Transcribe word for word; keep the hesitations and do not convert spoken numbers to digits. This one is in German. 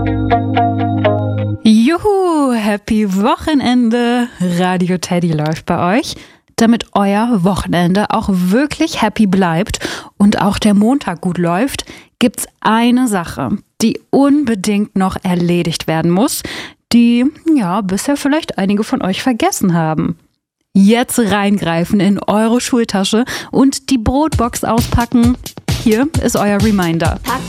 Juhu, happy Wochenende. Radio Teddy läuft bei euch, damit euer Wochenende auch wirklich happy bleibt und auch der Montag gut läuft, gibt's eine Sache, die unbedingt noch erledigt werden muss, die ja bisher vielleicht einige von euch vergessen haben. Jetzt reingreifen in eure Schultasche und die Brotbox auspacken. Hier ist euer Reminder. Packt